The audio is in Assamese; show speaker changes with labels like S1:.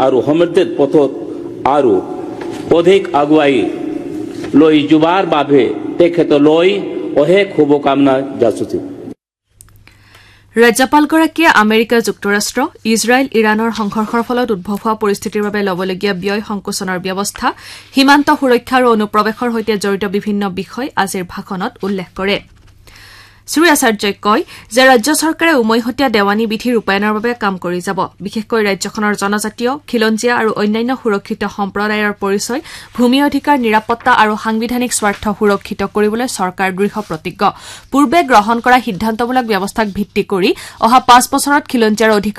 S1: আৰু সমৃদ্ধিৰ পথত আৰু অধিক আগুৱাই লৈ যোৱাৰ বাবে তেখেতলৈ অশেষ শুভকামনা যাচিছো।
S2: ৰাজ্যপালগৰাকীয়ে আমেৰিকা যুক্তৰাষ্ট্ৰ ইজৰাইল ইৰাণৰ সংঘৰ্ষৰ ফলত উদ্ভৱ হোৱা পৰিস্থিতিৰ বাবে ল'বলগীয়া ব্যয় সংকোচনৰ ব্যৱস্থা সীমান্ত সুৰক্ষা আৰু অনুপ্ৰৱেশৰ সৈতে জড়িত বিভিন্ন বিষয় আজিৰ ভাষণত উল্লেখ কৰে। শ্ৰী আচাৰ্যই কয় যে ৰাজ্য চৰকাৰে উমৈহতীয়া দেৱানী বিধি ৰূপায়ণৰ বাবে কাম কৰি যাব। বিশেষকৈ ৰাজ্যখনৰ জনজাতীয় খিলঞ্জীয়া আৰু অন্যান্য সুৰক্ষিত সম্প্ৰদায়ৰ পৰিচয় ভূমি অধিকাৰ নিৰাপত্তা আৰু সাংবিধানিক স্বাৰ্থ সুৰক্ষিত কৰিবলৈ চৰকাৰ দৃঢ় প্ৰতিজ্ঞ। পূৰ্বে গ্ৰহণ কৰা সিদ্ধান্তমূলক ব্যৱস্থাক ভিত্তি কৰি অহা 5 বছৰত খিলঞ্জীয়াৰ অধিকাৰ